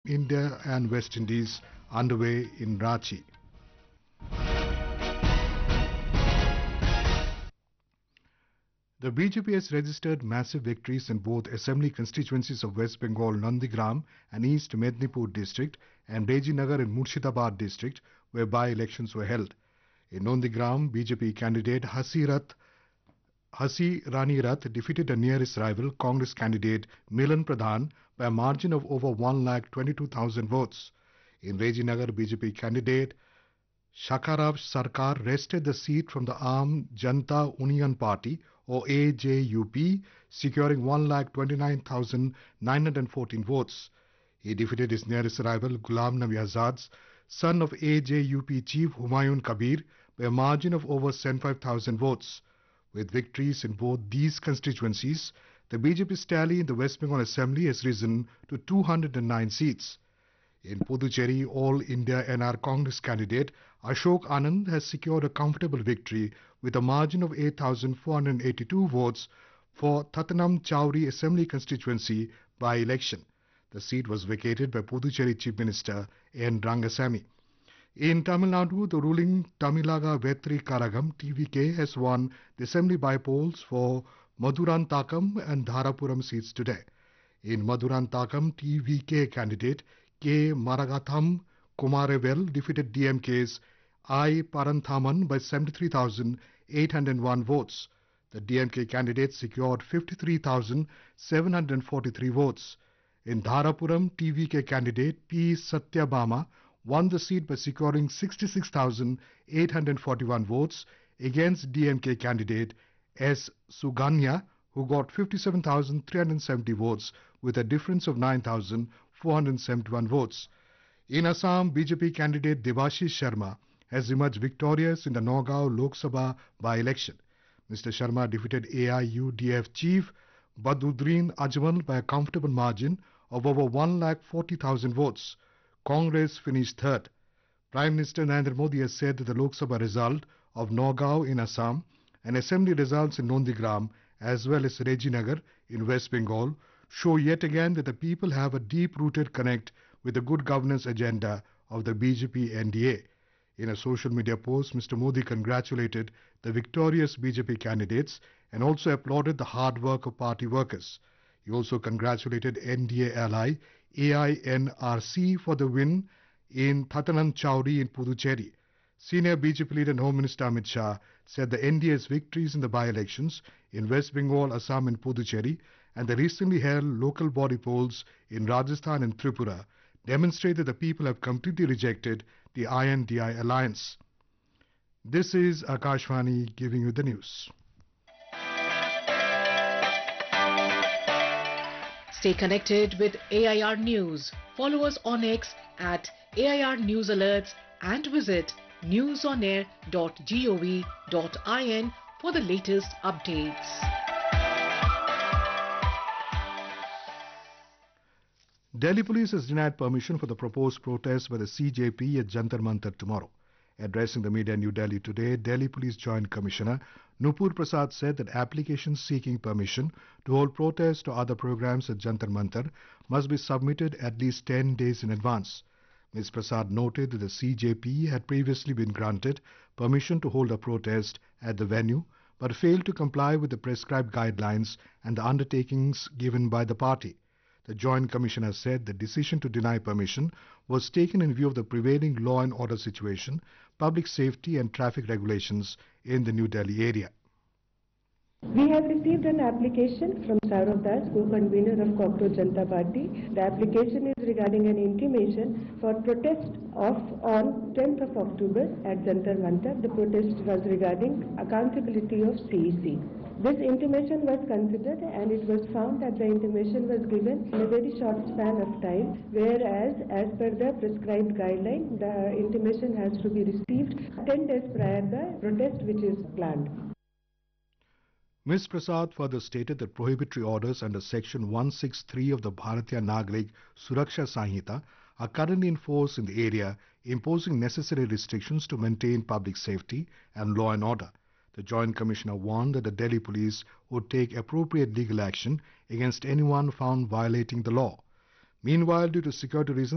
India and West Indies underway in Ranchi. The BJP has registered massive victories in both assembly constituencies of West Bengal Nandigram and East Mednipur district and Rejinagar in Murshidabad district, where by-elections were held. In Nandigram, BJP candidate Hasi Rani Rath defeated her nearest rival, Congress candidate Milan Pradhan, by a margin of over 1,22,000 votes. In Rejinagar, BJP candidate Shakarab Sarkar wrested the seat from the Aam Janata Union Party or AJUP, securing 1,29,914 votes. He defeated his nearest rival, Ghulam Nabi Azad, son of AJUP chief Humayun Kabir, by a margin of over 75,000 votes. With victories in both these constituencies, the BJP's tally in the West Bengal Assembly has risen to 209 seats. In Puducherry, All India NR Congress candidate Ashok Anand has secured a comfortable victory with a margin of 8,482 votes for Thatanam Chowri Assembly constituency by-election. The seat was vacated by Puducherry Chief Minister N. Rangasamy. In Tamil Nadu, the ruling Tamilaga Vetri Karagam TVK has won the assembly by-polls for Madurantakam and Dharapuram seats today. In Madurantakam, TVK candidate K. Maragatham Kumarevel defeated DMK's I. Paranthaman by 73,801 votes. The DMK candidate secured 53,743 votes. In Dharapuram, TVK candidate P. Satyabama won the seat by securing 66,841 votes against DMK candidate S. Suganya, who got 57,370 votes with a difference of 9,471 votes. In Assam, BJP candidate Debashish Sharma has emerged victorious in the Nagaon Lok Sabha by-election. Mr. Sharma defeated AIUDF chief Badruddin Ajmal by a comfortable margin of over 1,40,000 votes. Congress finished third. Prime Minister Narendra Modi has said that the Lok Sabha result of Nagaon in Assam and assembly results in Nandigram as well as Rejinagar in West Bengal show yet again that the people have a deep-rooted connect with the good governance agenda of the BJP NDA. In a social media post, Mr. Modi congratulated the victorious BJP candidates and also applauded the hard work of party workers. He also congratulated NDA ally AINRC for the win in Thatanam Chowri in Puducherry. Senior BJP leader and Home Minister Amit Shah said the NDA's victories in the by-elections in West Bengal, Assam and Puducherry and the recently held local body polls in Rajasthan and Tripura demonstrate that the people have completely rejected the INDI alliance. This is Akashvani giving you the news. Stay connected with AIR News. Follow us on X at AIR News Alerts and visit newsonair.gov.in for the latest updates. Delhi Police has denied permission for the proposed protest by the CJP at Jantar Mantar tomorrow. Addressing the media in New Delhi today, Delhi Police Joint Commissioner Nupur Prasad said that applications seeking permission to hold protests or other programs at Jantar Mantar must be submitted at least 10 days in advance. Ms. Prasad noted that the CJP had previously been granted permission to hold a protest at the venue but failed to comply with the prescribed guidelines and the undertakings given by the party. The Joint Commissioner said the decision to deny permission was taken in view of the prevailing law and order situation, public safety and traffic regulations in the New Delhi area. We have received an application from Saurav Das, co-convener of Cockroach Janata Party. The application is regarding an intimation for protest on 10th of October at Jantar Mantar. The protest was regarding accountability of CEC. This intimation was considered and it was found that the intimation was given in a very short span of time, whereas as per the prescribed guideline, the intimation has to be received 10 days prior the protest which is planned. Ms. Prasad further stated that prohibitory orders under Section 163 of the Bharatiya Nagarik Suraksha Sanhita are currently in force in the area, imposing necessary restrictions to maintain public safety and law and order. The Joint Commissioner warned that the Delhi Police would take appropriate legal action against anyone found violating the law. Meanwhile, due to security reasons,